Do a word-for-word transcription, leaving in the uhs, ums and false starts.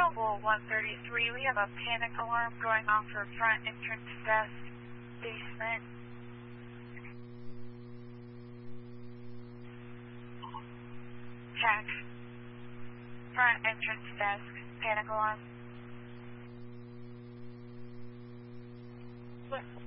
Noble one thirty-three, we have a panic alarm going off for front entrance desk, basement. Check. Front entrance desk, panic alarm. What?